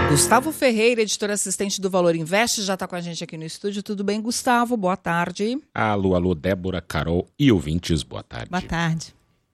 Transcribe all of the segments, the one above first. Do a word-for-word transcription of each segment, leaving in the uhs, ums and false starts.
Gustavo Ferreira, editor assistente do Valor Invest, já está com a gente aqui no estúdio. Tudo bem, Gustavo? Boa tarde. Alô, alô, Débora, Carol e ouvintes, boa tarde. Boa tarde.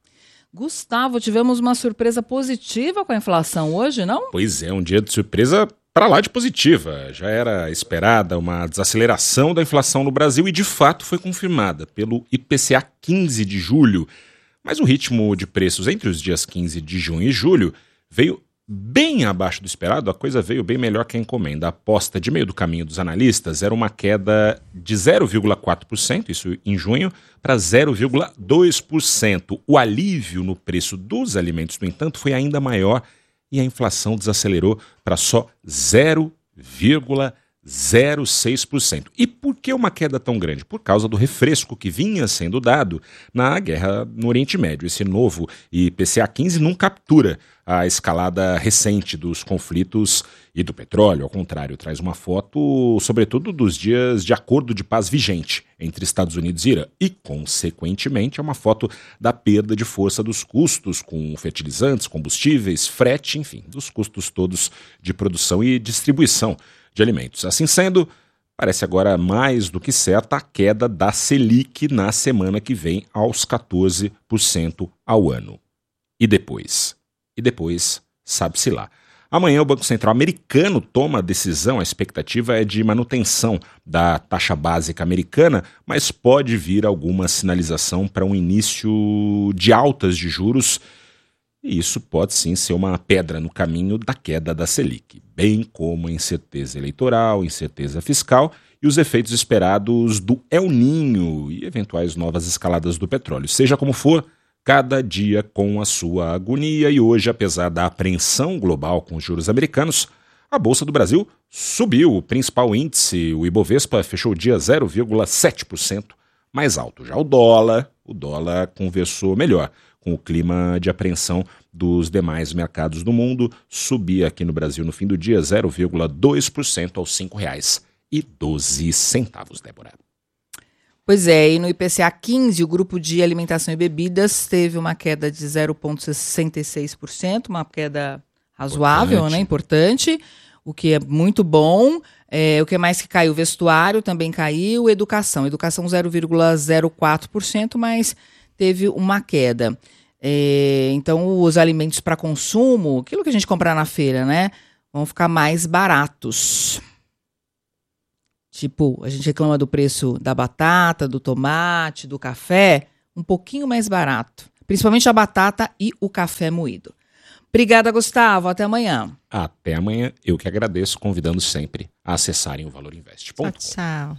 Gustavo, tivemos uma surpresa positiva com a inflação hoje, não? Pois é, um dia de surpresa para lá de positiva. Já era esperada uma desaceleração da inflação no Brasil e, de fato, foi confirmada pelo I P C A quinze de julho. Mas o ritmo de preços entre os dias quinze de junho e julho veio bem abaixo do esperado. A coisa veio bem melhor que a encomenda. A aposta de meio do caminho dos analistas era uma queda de zero vírgula quatro por cento, isso em junho, para zero vírgula dois por cento. O alívio no preço dos alimentos, no entanto, foi ainda maior e a inflação desacelerou para só zero vírgula zero seis por cento. E por que uma queda tão grande? Por causa do refresco que vinha sendo dado na guerra no Oriente Médio. Esse novo I P C A quinze não captura a escalada recente dos conflitos e do petróleo. Ao contrário, traz uma foto, sobretudo, dos dias de acordo de paz vigente entre Estados Unidos e Irã. E, consequentemente, é uma foto da perda de força dos custos com fertilizantes, combustíveis, frete, enfim, dos custos todos de produção e distribuição de alimentos. Assim sendo, parece agora mais do que certa a queda da Selic na semana que vem aos quatorze por cento ao ano. E depois? E depois, sabe-se lá. Amanhã o Banco Central americano toma a decisão, a expectativa é de manutenção da taxa básica americana, mas pode vir alguma sinalização para um início de altas de juros. E isso pode sim ser uma pedra no caminho da queda da Selic, bem como a incerteza eleitoral, incerteza fiscal e os efeitos esperados do El Niño e eventuais novas escaladas do petróleo. Seja como for, cada dia com a sua agonia, e hoje, apesar da apreensão global com os juros americanos, a Bolsa do Brasil subiu. O principal índice, o Ibovespa, fechou o dia zero vírgula sete por cento mais alto. Já o dólar, o dólar conversou melhor com o clima de apreensão dos demais mercados do mundo, subia aqui no Brasil no fim do dia zero vírgula dois por cento aos cinco reais e doze centavos, Débora. Pois é, e no I P C A quinze, o grupo de alimentação e bebidas teve uma queda de zero vírgula sessenta e seis por cento, uma queda razoável, importante. né? Importante, o que é muito bom. É, o que mais que caiu? Vestuário também caiu, educação. Educação zero vírgula zero quatro por cento, mas teve uma queda. É, então, os alimentos para consumo, aquilo que a gente comprar na feira, né, vão ficar mais baratos. Tipo, a gente reclama do preço da batata, do tomate, do café, um pouquinho mais barato. Principalmente a batata e o café moído. Obrigada, Gustavo. Até amanhã. Até amanhã. Eu que agradeço, convidando sempre a acessarem o valor invest ponto com. Tchau.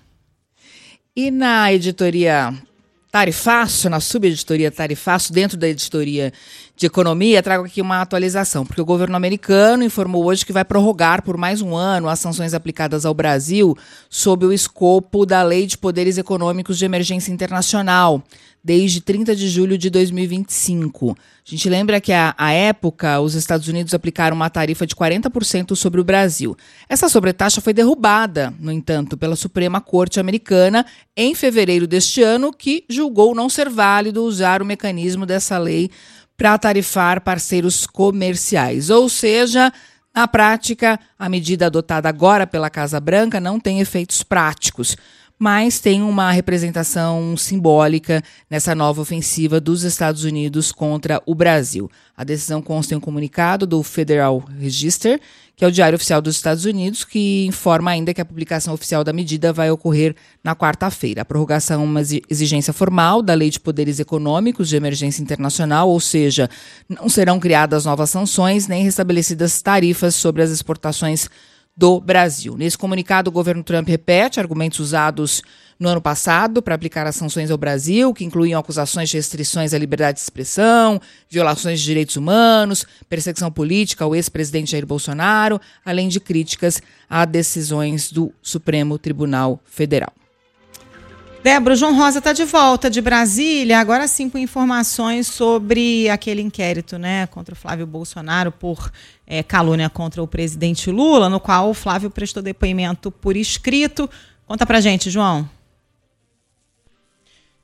E na editoria Tarifácio, na subeditoria Tarifácio, dentro da editoria de economia, trago aqui uma atualização, porque o governo americano informou hoje que vai prorrogar por mais um ano as sanções aplicadas ao Brasil sob o escopo da Lei de Poderes Econômicos de Emergência Internacional, desde trinta de julho de dois mil e vinte e cinco. A gente lembra que, à época, os Estados Unidos aplicaram uma tarifa de quarenta por cento sobre o Brasil. Essa sobretaxa foi derrubada, no entanto, pela Suprema Corte Americana em fevereiro deste ano, que julgou não ser válido usar o mecanismo dessa lei para tarifar parceiros comerciais. Ou seja, na prática, a medida adotada agora pela Casa Branca não tem efeitos práticos, mas tem uma representação simbólica nessa nova ofensiva dos Estados Unidos contra o Brasil. A decisão consta em um comunicado do Federal Register, que é o Diário Oficial dos Estados Unidos, que informa ainda que a publicação oficial da medida vai ocorrer na quarta-feira. A prorrogação é uma exigência formal da Lei de Poderes Econômicos de Emergência Internacional, ou seja, não serão criadas novas sanções nem restabelecidas tarifas sobre as exportações do Brasil. Nesse comunicado, o governo Trump repete argumentos usados no ano passado para aplicar as sanções ao Brasil, que incluíam acusações de restrições à liberdade de expressão, violações de direitos humanos, perseguição política ao ex-presidente Jair Bolsonaro, além de críticas a decisões do Supremo Tribunal Federal. Débora, o João Rosa está de volta de Brasília, agora sim com informações sobre aquele inquérito, né, contra o Flávio Bolsonaro por é, calúnia contra o presidente Lula, no qual o Flávio prestou depoimento por escrito. Conta pra gente, João.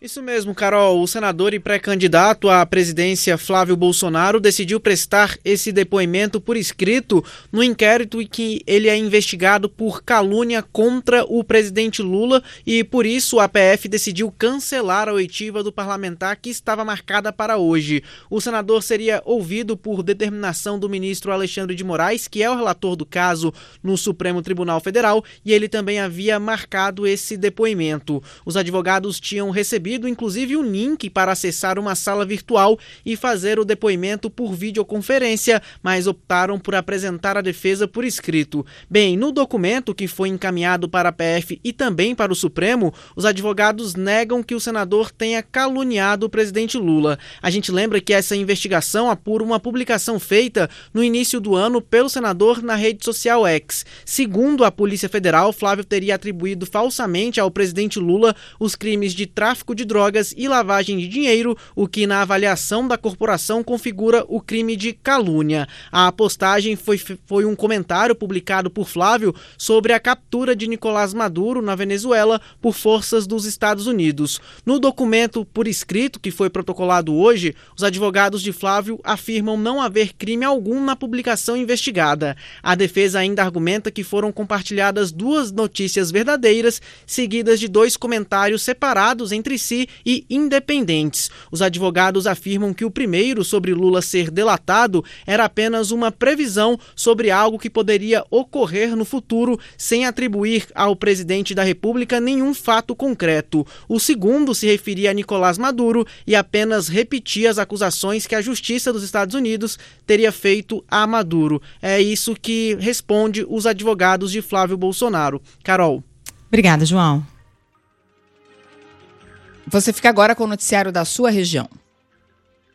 Isso mesmo, Carol. O senador e pré-candidato à presidência Flávio Bolsonaro decidiu prestar esse depoimento por escrito no inquérito em que ele é investigado por calúnia contra o presidente Lula e, por isso, a P F decidiu cancelar a oitiva do parlamentar que estava marcada para hoje. O senador seria ouvido por determinação do ministro Alexandre de Moraes, que é o relator do caso no Supremo Tribunal Federal, e ele também havia marcado esse depoimento. Os advogados tinham recebido inclusive um link para acessar uma sala virtual e fazer o depoimento por videoconferência, mas optaram por apresentar a defesa por escrito. Bem, no documento que foi encaminhado para a P F e também para o Supremo, os advogados negam que o senador tenha caluniado o presidente Lula. A gente lembra que essa investigação apura uma publicação feita no início do ano pelo senador na rede social X. Segundo a Polícia Federal, Flávio teria atribuído falsamente ao presidente Lula os crimes de tráfico de de drogas e lavagem de dinheiro, o que na avaliação da corporação configura o crime de calúnia. A postagem foi, foi um comentário publicado por Flávio sobre a captura de Nicolás Maduro na Venezuela por forças dos Estados Unidos. No documento por escrito que foi protocolado hoje, os advogados de Flávio afirmam não haver crime algum na publicação investigada. A defesa ainda argumenta que foram compartilhadas duas notícias verdadeiras, seguidas de dois comentários separados entre si e independentes. Os advogados afirmam que o primeiro, sobre Lula ser delatado, era apenas uma previsão sobre algo que poderia ocorrer no futuro, sem atribuir ao presidente da República nenhum fato concreto. O segundo se referia a Nicolás Maduro e apenas repetia as acusações que a Justiça dos Estados Unidos teria feito a Maduro. É isso que responde os advogados de Flávio Bolsonaro. Carol. Obrigada, João. Você fica agora com o noticiário da sua região.